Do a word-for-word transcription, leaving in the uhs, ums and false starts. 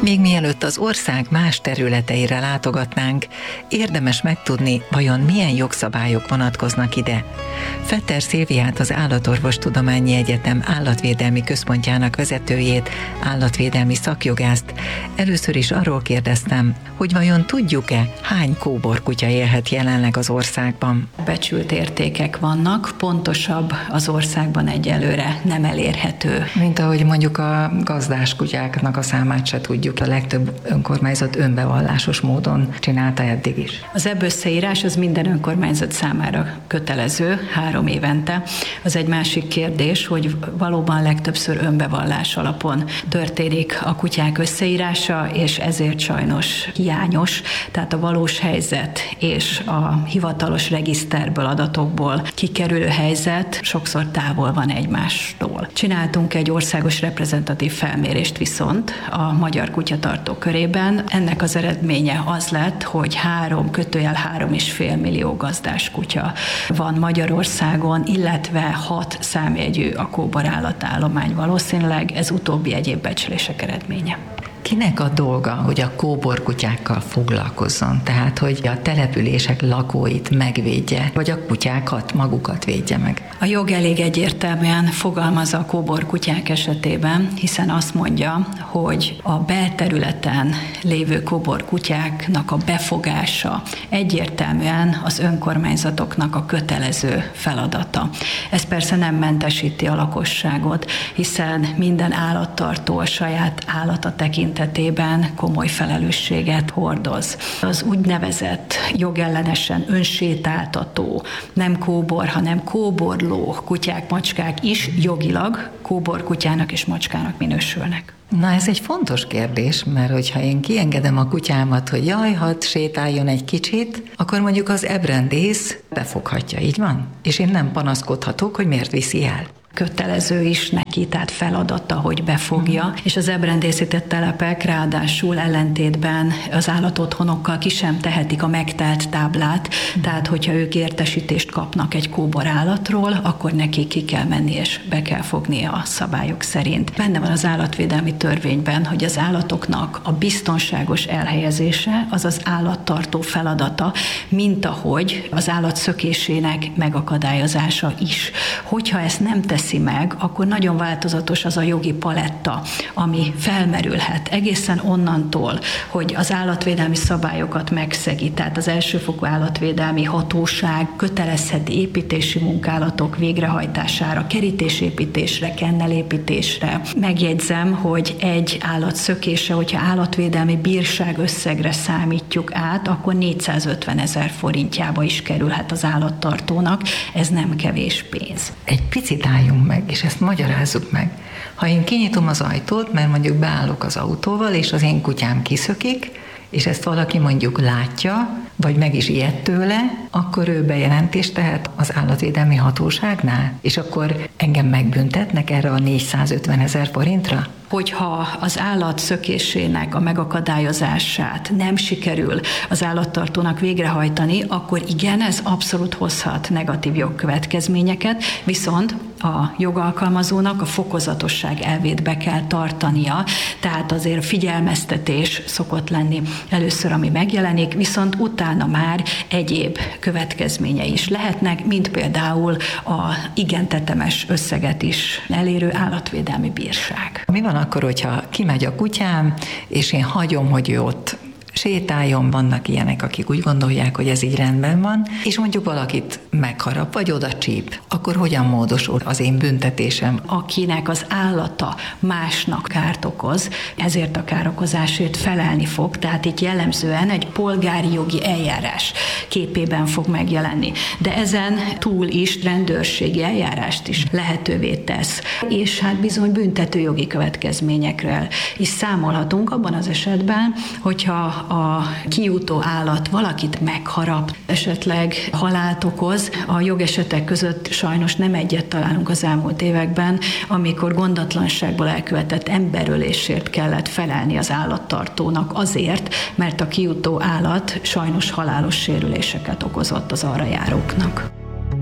Még mielőtt az ország más területeire látogatnánk, érdemes megtudni, vajon milyen jogszabályok vonatkoznak ide. Fetter Szilviát, az Állatorvostudományi Egyetem állatvédelmi központjának vezetőjét, állatvédelmi szakjogászt először is arról kérdeztem, hogy vajon tudjuk-e, hány kóborkutya élhet jelenleg az országban. Becsült értékek vannak, pontosabb az országban egyelőre nem elérhető. Mint ahogy mondjuk a gazdás kutyáknak a számát se tudjuk, a legtöbb önkormányzat önbevallásos módon csinálta eddig is. Az E B összeírás az minden önkormányzat számára kötelező, három évente. Az egy másik kérdés, hogy valóban legtöbbször önbevallás alapon történik a kutyák összeírása, és ezért sajnos hiányos, tehát a valós helyzet és a hivatalos regiszterből, adatokból kikerülő helyzet sokszor távol van egymástól. Csináltunk egy országos reprezentatív felmérést viszont a magyar kutyatartó körében. Ennek az eredménye az lett, hogy három kötőjel három és fél millió gazdás kutya van Magyarországon, illetve hat számjegyű a kóbor állatállomány valószínűleg, ez utóbbi egyéb becslések eredménye. Kinek a dolga, hogy a kóborkutyákkal foglalkozzon? Tehát, hogy a települések lakóit megvédje, vagy a kutyákat, magukat védje meg? A jog elég egyértelműen fogalmaz a kóborkutyák esetében, hiszen azt mondja, hogy a belterületen lévő kóborkutyáknak a befogása egyértelműen az önkormányzatoknak a kötelező feladata. Ez persze nem mentesíti a lakosságot, hiszen minden állattartó a saját állata tekintetében komoly felelősséget hordoz. Az úgynevezett jogellenesen önsétáltató, nem kóbor, hanem kóborló kutyák, macskák is jogilag kóborkutyának és macskának minősülnek. Na, ez egy fontos kérdés, mert hogyha én kiengedem a kutyámat, hogy jaj, hadd sétáljon egy kicsit, akkor mondjuk az ebrendész befoghatja, így van? És én nem panaszkodhatok, hogy miért viszi el. Kötelező is neki, tehát feladata, hogy befogja, mm. és az ebrendészített telepek ráadásul ellentétben az állatotthonokkal ki sem tehetik a megtelt táblát, mm. tehát hogyha ők értesítést kapnak egy kóbor állatról, akkor neki ki kell menni és be kell fogni a szabályok szerint. Benne van az állatvédelmi törvényben, hogy az állatoknak a biztonságos elhelyezése az az állattartó feladata, mint ahogy az állat szökésének megakadályozása is. Hogyha ezt nem teszi meg, akkor nagyon változatos az a jogi paletta, ami felmerülhet egészen onnantól, hogy az állatvédelmi szabályokat megszegi, tehát az elsőfokú állatvédelmi hatóság kötelezheti építési munkálatok végrehajtására, kerítésépítésre, kennelépítésre. Megjegyzem, hogy egy állat szökése, hogyha állatvédelmi bírság összegre számítjuk át, akkor négyszázötven ezer forintjába is kerülhet az állattartónak, ez nem kevés pénz. Egy picit álljunk meg, és ezt magyarázzuk meg. Ha én kinyitom az ajtót, mert mondjuk beállok az autóval, és az én kutyám kiszökik, és ezt valaki mondjuk látja, vagy meg is ijed tőle, akkor ő bejelentést tehet az állatvédelmi hatóságnál, és akkor engem megbüntetnek erre a négyszázötven ezer forintra? Hogyha az állat szökésének a megakadályozását nem sikerül az állattartónak végrehajtani, akkor igen, ez abszolút hozhat negatív jogkövetkezményeket, viszont a jogalkalmazónak a fokozatosság elvét be kell tartania, tehát azért figyelmeztetés szokott lenni először, ami megjelenik, viszont utána már egyéb következményei is lehetnek, mint például a igen tetemes összeget is elérő állatvédelmi bírság. Mi van akkor, hogyha kimegy a kutyám, és én hagyom, hogy ő ott sétáljon, vannak ilyenek, akik úgy gondolják, hogy ez így rendben van, és mondjuk valakit megharap, vagy oda csíp, akkor hogyan módosul az én büntetésem? Akinek az állata másnak kárt okoz, ezért a károkozásért felelni fog, tehát itt jellemzően egy polgári jogi eljárás képében fog megjelenni. De ezen túl is rendőrségi eljárást is lehetővé tesz, és hát bizony büntetőjogi következményekről is számolhatunk abban az esetben, hogyha a kijutó állat valakit megharap, esetleg halált okoz. A jogesetek között sajnos nem egyet találunk az elmúlt években, amikor gondatlanságból elkövetett emberölésért kellett felelni az állattartónak azért, mert a kijutó állat sajnos halálos sérüléseket okozott az arra járóknak.